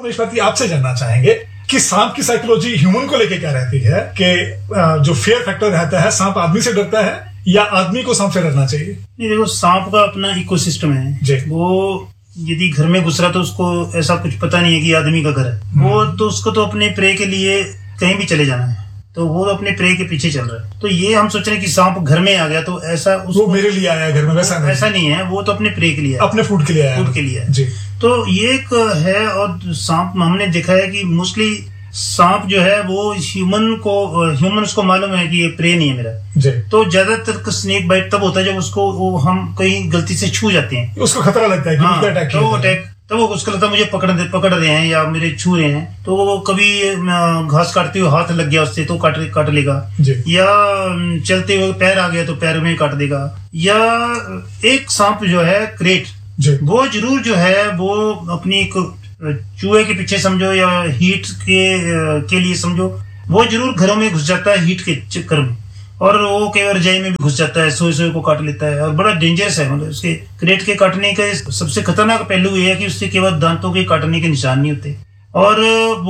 रमेश भारती, आपसे जानना चाहेंगे कि सांप की साइकोलॉजी ह्यूमन को लेके क्या रहती है, कि जो फियर फैक्टर रहता है, सांप आदमी से डरता है या आदमी को सांप से डरना चाहिए? नहीं, देखो, सांप का अपना इकोसिस्टम है। वो यदि घर में घुस रहा तो उसको ऐसा कुछ पता नहीं है कि आदमी का घर है। वो तो उसको तो अपने प्रे के लिए कहीं भी चले जाना है, तो वो अपने प्रे के पीछे चल रहा है। तो ये हम सोच रहे हैं कि सांप घर में आ गया तो ऐसा उसको वो मेरे लिए आया घर में, वैसा नहीं है। वो तो अपने प्रे के लिए, अपने फूड के लिए आया, फूड के लिए जी। तो ये एक है। और सांप हमने देखा है कि मोस्टली सांप जो है वो ह्यूमन को मालूम है कि ये प्रे नहीं है मेरा जी। तो ज्यादातर स्नेक बाइट तब होता है जब उसको हम कहीं गलती से छू जाते हैं, उसको खतरा लगता है कि हाँ, अटैक तो वो उसको लगता है मुझे पकड़ रहे हैं या मेरे छू रहे हैं। तो वो कभी घास काटते हुए हाथ लग गया उससे तो काट लेगा, या चलते हुए पैर आ गया तो पैर में काट देगा। या एक सांप जो है क्रेट, वो जरूर जो है वो अपनी चूहे के पीछे समझो या हीट के लिए समझो, वो जरूर घरों में घुस जाता है हीट के चक्कर में, और वो कई बार रजाई में भी घुस जाता है, सोए को काट लेता है। और बड़ा डेंजरस है। मतलब उसके क्रेट के काटने का सबसे खतरनाक पहलू ये है कि उसके केवल दांतों के काटने के निशान नहीं होते, और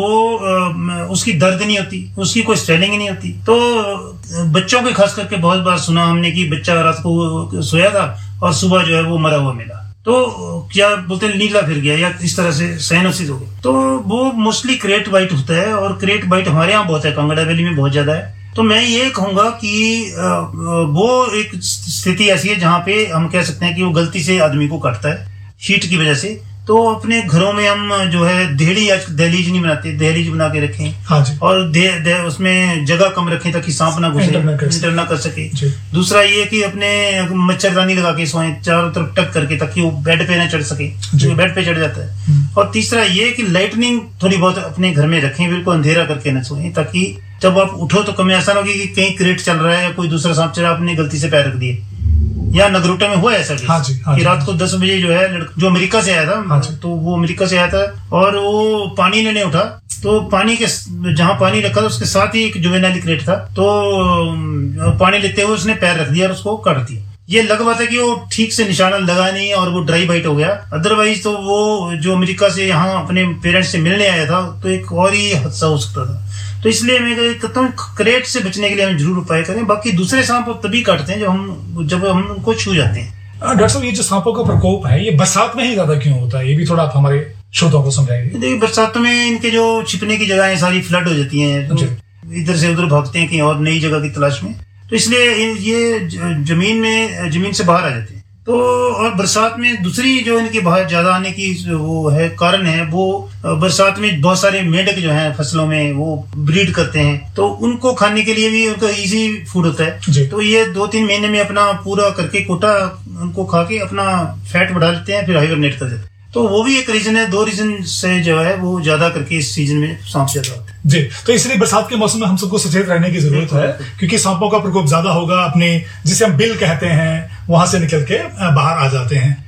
वो उसकी दर्द नहीं होती, उसकी कोई स्वेलिंग नहीं होती। तो बच्चों के खास करके बहुत बार सुना हमने कि बच्चा रात को सोया था और सुबह जो है वो मरा हुआ मिला, तो क्या बोलते हैं नीला फिर गया या इस तरह से साइनोसिस हो गया। तो वो मोस्टली क्रेट बाइट होता है, और क्रेट बाइट हमारे यहाँ बहुत है, कांगड़ा वैली में बहुत ज्यादा है। तो मैं ये कहूंगा कि वो एक स्थिति ऐसी है जहाँ पे हम कह सकते हैं कि वो गलती से आदमी को काटता है हीट की वजह से। तो अपने घरों में हम जो है दहलीज नहीं बनाते, दहलीज बना के रखें। हाँ जी। और उसमें जगह कम रखें ताकि सांप ना घुसे, एंटर ना कर सके। दूसरा ये कि अपने मच्छरदानी लगा के सोएं चारों तरफ टक करके, ताकि वो बेड पे ना चढ़ सके, बेड पे चढ़ जाता है। और तीसरा ये कि लाइटनिंग थोड़ी बहुत अपने घर में रखें, बिल्कुल अंधेरा करके न सोएं, ताकि जब आप उठो तो कभी ऐसा ना हो कि कहीं क्रेट चल रहा है या कोई दूसरा सांप चल रहा है, आपने गलती से पैर रख दिए। या नगरोटा में हुआ ऐसा कि रात को 10 बजे जो है जो अमेरिका से आया था, तो वो अमेरिका से आया था और वो पानी लेने उठा, तो पानी के जहां पानी रखा था उसके साथ ही एक जुवेनाइल क्रेट था, तो पानी लेते हुए उसने पैर रख दिया और उसको काट दिया। ये लग बात है कि वो ठीक से निशाना लगा नहीं और वो ड्राई बाइट हो गया। अदरवाइज तो वो जो अमेरिका से यहाँ अपने पेरेंट्स से मिलने आया था तो एक और ही हादसा हो सकता था। तो इसलिए मैं कहता हूँ क्रेट से बचने के लिए हम जरूर उपाय करें। बाकी दूसरे सांप तभी काटते हैं जब हम उनको छू जाते हैं। डॉक्टर साहब, ये जो सांपों का प्रकोप है ये बरसात में ही ज्यादा क्यों होता है, ये भी थोड़ा आप हमारे श्रोताओं को समझाइए। देखिए, बरसातों में इनके जो छिपने की जगह सारी फ्लड हो जाती है, तो इधर से उधर भागते हैं कहीं और नई जगह की तलाश में, तो इसलिए ये जमीन से बाहर आ जाते हैं। तो और बरसात में दूसरी जो इनकी बाहर ज्यादा आने की वो है कारण है, वो बरसात में बहुत सारे मेंढक जो हैं फसलों में वो ब्रीड करते हैं, तो उनको खाने के लिए भी उनका इजी फूड होता है। तो ये 2-3 महीने में अपना पूरा करके कोटा उनको खा के अपना फैट बढ़ा लेते हैं, फिर हाइबरनेट कर देते हैं। तो वो भी एक रीजन है। 2 रीजन से जो है वो ज्यादा करके इस सीजन में सांप ज्यादा होता है जी। तो इसलिए बरसात के मौसम में हम सबको सचेत रहने की जरूरत है, क्योंकि सांपों का प्रकोप ज्यादा होगा, अपने जिसे हम बिल कहते हैं वहां से निकल के बाहर आ जाते हैं।